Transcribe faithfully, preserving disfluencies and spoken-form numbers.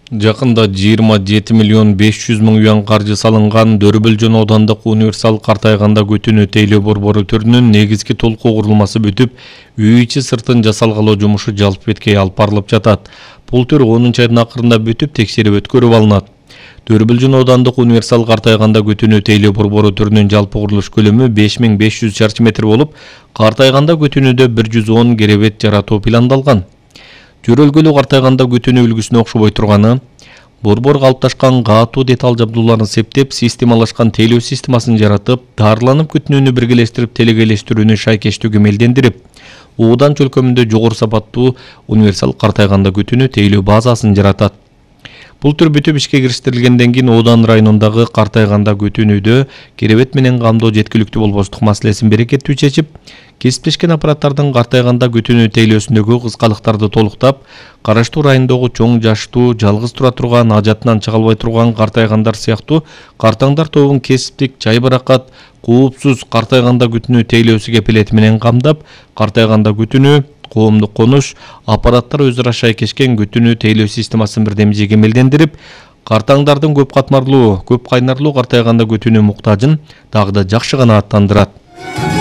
Жакында жыйырма жети миллион беш жүз миң юан каржы салынган Дөрбөлжөн аудандык универсал картайганда көтүнүү тейлөө борбору төрүнүн негизги толку курулмасы бүтүп, үй ичи сыртын жасалгалоо жумушу жалпы беткей алып барылып жатат. Бул төр онунчу айдын акырында бүтүп, текшерип өткөрүп алынат. Дөрбөлжөн аудандык универсал картайганда көтүнүү тейлөө борбору төрүнүн жалпы курулуш көлөмү беш миң беш жүз чарчы метр болуп, картайганда көтүнүүдө бир жүз он керебет жаратуу пландалган. Жөрөлгөлүү картайганда көтүнүү үлгүсүнө окшобой турганы, борбор калыпташкан катуу деталь жабдууларын септеп, системалашкан тейлөө системасын жаратып, дарыланып көтүнүүнү биргелештирип, телегелештирүүнү шайкештүү кемелдендирип, уудан чөлкөмүндө жогору сапаттуу универсал картайганда көтүнүү тейлөө базасын жаратат. Бул төр бүтүп ишке кириштерилгенден кийин Одан районундагы картайганда көтүнүүдө керебет менен камдоо жеткиликтүү болбоштук маселесин берекеттүү чечип, кесиптешкен аппараттардын картайганда көтүнүү тейлөөсүндөгү кыскалыктарды толуктап, караштуу райондогу чоң жаштуу, жалгыз тура турган, ажатынан чыга албай турган картайгандар сыяктуу картаңдар тобун кесиптик, жайбаракат, куупсуз картайганда көтүнүү тейлөөсү кепилети менен камдап, картайганда көтүнүү, коомдук конуш, аппараттар өз ара шайкешкен көтүнүү тейлөө системасын бирдемже кемелдендирип, картаңдардын көп катмарлуу, көп кайнарлуу картайганда көтүнүү муктажын дагы да жакшы канааттандырат.